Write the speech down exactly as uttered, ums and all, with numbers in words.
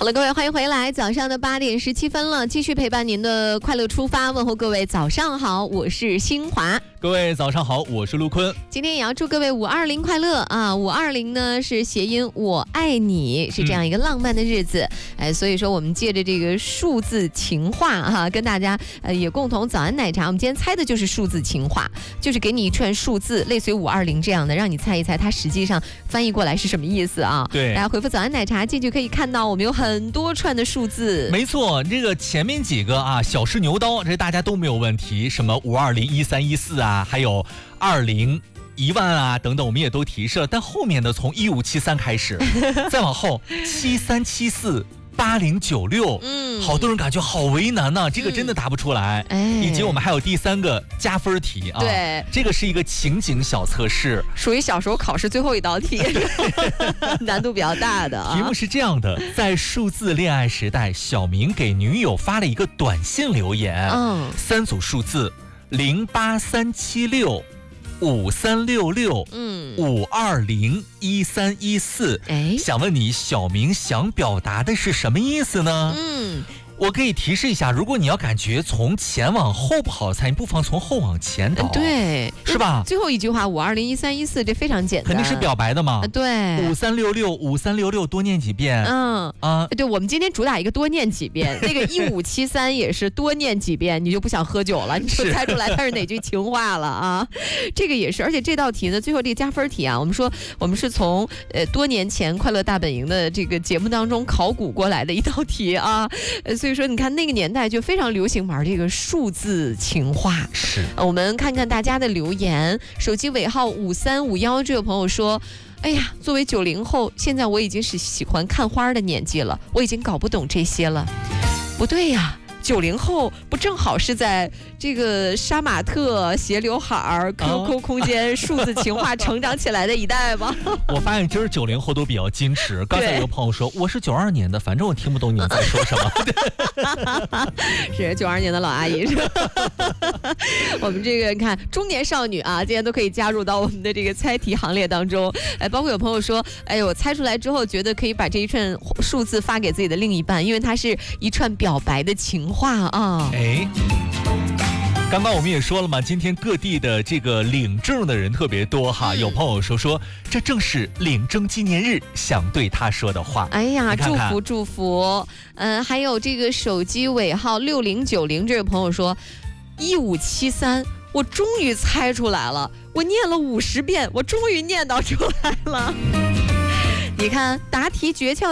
好了，各位，欢迎回来。早上的八点十七分了，继续陪伴您的快乐出发，问候各位早上好，我是新华。 各位早上好，我是陆坤。 今天也要祝各位五二零快乐啊！五二零呢是谐音我爱你，是这样一个浪漫的日子。嗯、哎，所以说我们借着这个数字情话哈、啊，跟大家呃也共同早安奶茶。我们今天猜的就是数字情话，就是给你一串数字，类似于五二零这样的，让你猜一猜它实际上翻译过来是什么意思啊？ 对， 大家回复早安奶茶进去可以看到我们有很多串的数字。 没错，这个前面几个啊，小试牛刀，这大家都没有问题，什么五二零一三一四啊，还有二零一万啊等等，我们也都提示了。但后面的从一五七三开始，再往后七三七四。八零九六，嗯，好多人感觉好为难呐、啊，这个真的答不出来。嗯、以及我们还有第三个加分题啊， 对， 这个是一个情景小测试， 属于小时候考试最后一道题，难度比较大的、啊。 题目是这样的：在数字恋爱时代，小明给女友发了一个短信留言，嗯，三组数字零八三七六。五三六六，嗯，五二零一三一四，哎，想问你，小明想表达的是什么意思呢？嗯。我可以提示一下，如果你要感觉从前往后不好猜，你不妨从后往前倒， 对， 是吧？ 最后一句话五二零一三一四，这非常简单， 肯定是表白的嘛。 对， 五三六六五三六六，多念几遍。 嗯啊，对，我们今天主打一个多念几遍，那个一五七三也是多念几遍，你就不想喝酒了，你就猜出来它是哪句情话了啊？这个也是，而且这道题呢，最后这个加分题啊，我们说我们是从呃多年前《快乐大本营》的这个节目当中考古过来的一道题啊，呃，所以。说你看那个年代就非常流行玩这个数字情话， 是、 呃、我们看看大家的留言。手机尾号五三五幺这位朋友说，哎呀，作为九零后，现在我已经是喜欢看花的年纪了，我已经搞不懂这些了。不对呀，九零后不正好是在这个杀马特、斜刘海儿、Q Q 空间、数字情话成长起来的一代吗？ 我发现今儿九零后都比较矜持。刚才有个朋友说我是九二年的，反正我听不懂你在说什么。 是九二年的老阿姨是吧？我们这个你看中年少女啊，今天都可以加入到我们的这个猜题行列当中。哎，包括有朋友说，哎呦，我猜出来之后觉得可以把这一串数字发给自己的另一半，因为它是一串表白的情话啊。 哎。刚刚我们也说了嘛，今天各地的这个领证的人特别多哈，嗯、有朋友说说这正是领证纪念日，想对他说的话。 哎呀， 看看祝福祝福。嗯、呃，还有这个手机尾号六零九零这位朋友说，一五七三，我终于猜出来了，我念了五十遍，我终于念叨出来了。你看答题诀窍。